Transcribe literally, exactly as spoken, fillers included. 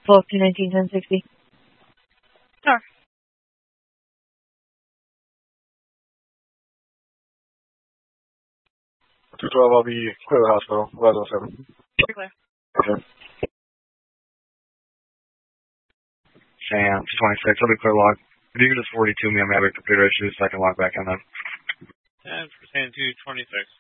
twelve two nineteen ten sixty. Sure. two twelve, I'll be clear the hospital. eleven oh seven. Clear. Okay. Sam, twenty-six, I'll be clear log. If you could just forty-two me, I'm having computer issues, so I can log back in then. And for Sam two twenty-six.